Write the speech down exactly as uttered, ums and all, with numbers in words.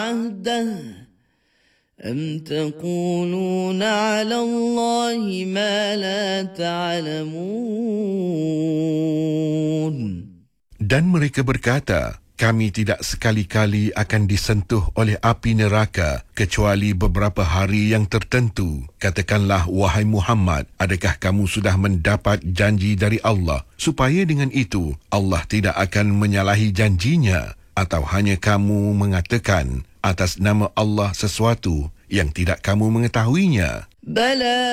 عهده أم تقولون على الله ما لا تعلمون. Dan mereka berkata, kami tidak sekali-kali akan disentuh oleh api neraka kecuali beberapa hari yang tertentu. Katakanlah, wahai Muhammad, adakah kamu sudah mendapat janji dari Allah supaya dengan itu Allah tidak akan menyalahi janjinya, atau hanya kamu mengatakan atas nama Allah sesuatu yang tidak kamu mengetahuinya? Bala